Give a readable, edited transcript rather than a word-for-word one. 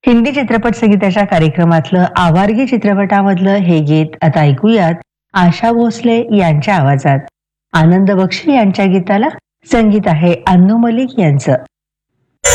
हिंदी चित्रपट संगीताच्या कार्यक्रमातलं आवारगी चित्रपटामधलं हे गीत आता ऐकूयात आशा भोसले यांच्या आवाजात. आनंद बक्षी यांच्या गीताला संगीत आहे अन्नू मलिक यांचं.